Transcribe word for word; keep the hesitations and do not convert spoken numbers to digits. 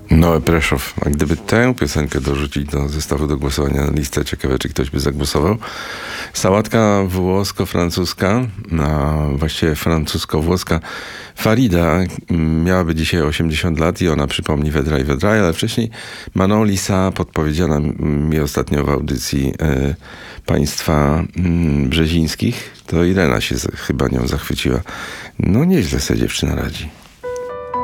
No, Preszow. A gdyby tę piosenkę dorzucić do zestawu do głosowania na listę, ciekawe, czy ktoś by zagłosował. Sałatka włosko-francuska, a właściwie francusko-włoska. Farida miałaby dzisiaj osiemdziesiąt lat i ona przypomni Wedraj Wedraj, ale wcześniej Manon Lisa, podpowiedziana mi ostatnio w audycji e, państwa m, brzezińskich, to Irena się z, chyba nią zachwyciła. No nieźle sobie dziewczyna radzi.